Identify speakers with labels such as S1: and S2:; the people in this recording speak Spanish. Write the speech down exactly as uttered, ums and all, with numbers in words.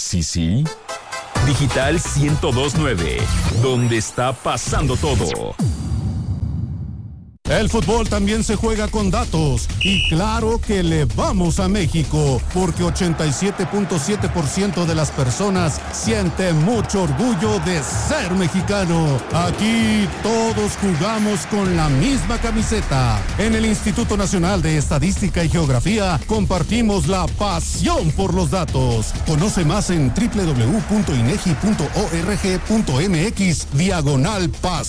S1: Sí, sí. Digital ciento dos punto nueve, donde está pasando todo.
S2: El fútbol también se juega con datos y claro que le vamos a México porque ochenta y siete punto siete por ciento de las personas sienten mucho orgullo de ser mexicano. Aquí todos jugamos con la misma camiseta. En el Instituto Nacional de Estadística y Geografía compartimos la pasión por los datos. Conoce más en doble u doble u doble u punto inegi punto org punto mx diagonal paz.